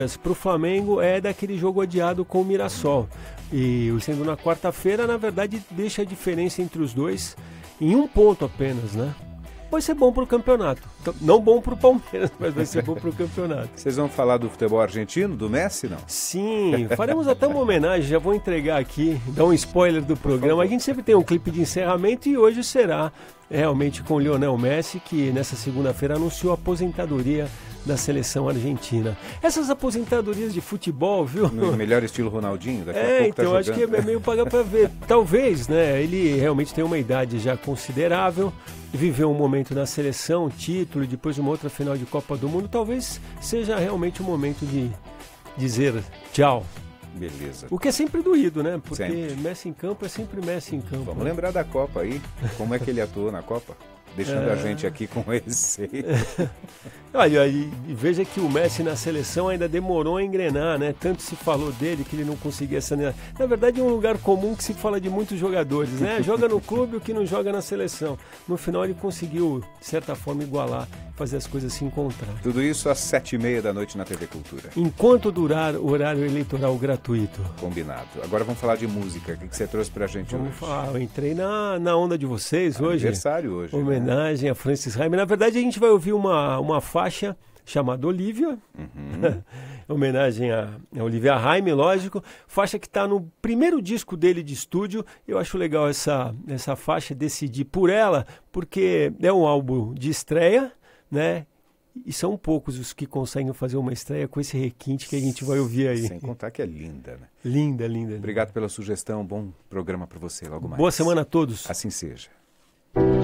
Para o Flamengo é daquele jogo adiado com o Mirassol. E sendo na quarta-feira, na verdade, deixa a diferença entre os dois em 1 ponto apenas, né? Vai ser bom para o campeonato. Não bom para o Palmeiras, mas vai ser bom para o campeonato. Vocês vão falar do futebol argentino, do Messi, não? Sim, faremos até uma homenagem, já vou entregar aqui, dar um spoiler do programa. A gente sempre tem um clipe de encerramento e hoje será realmente com o Lionel Messi, que nessa segunda-feira anunciou a aposentadoria da seleção argentina. Essas aposentadorias de futebol, viu? No melhor estilo Ronaldinho, daqui a pouco então tá jogando. Acho que é meio pagar para ver. Talvez, né? Ele realmente tem uma idade já considerável, viveu um momento na seleção, título, depois uma outra final de Copa do Mundo. Talvez seja realmente o momento de dizer tchau. Beleza. O que é sempre doído, né? Porque sempre. Messi em campo é sempre Messi em campo. Vamos lembrar da Copa aí. Como é que ele atuou na Copa? Deixando a gente aqui com esse. Olha, e veja que o Messi na seleção ainda demorou a engrenar, né? Tanto se falou dele que ele não conseguia sanear. Na verdade é um lugar comum que se fala de muitos jogadores, né? Joga no clube o que não joga na seleção. No final ele conseguiu, de certa forma, igualar, fazer as coisas se encontrar. Tudo isso às 7h30 da noite na TV Cultura. Enquanto durar o horário eleitoral gratuito. Combinado. Agora vamos falar de música. O que você trouxe pra gente hoje? Eu entrei na onda de vocês hoje. Aniversário hoje. Homenagem a Francis Raime. Na verdade a gente vai ouvir uma faixa chamada Olivia. Homenagem a Olivia Raime, lógico. Faixa que está no primeiro disco dele de estúdio. Eu acho legal essa faixa, decidi por ela, porque é um álbum de estreia, né? E são poucos os que conseguem fazer uma estreia com esse requinte que a gente vai ouvir aí. Sem contar que é linda, né? Linda, linda. Obrigado pela sugestão. Bom programa para você logo mais. Boa semana a todos. Assim seja.